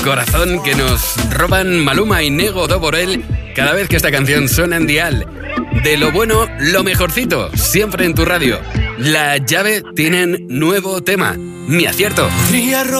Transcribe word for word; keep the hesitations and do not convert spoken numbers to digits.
Corazón que nos roban Maluma y Nego do Borel cada vez que esta canción suena en Dial. De lo bueno, lo mejorcito, siempre en tu radio. La Llave tienen nuevo tema, Mi Acierto.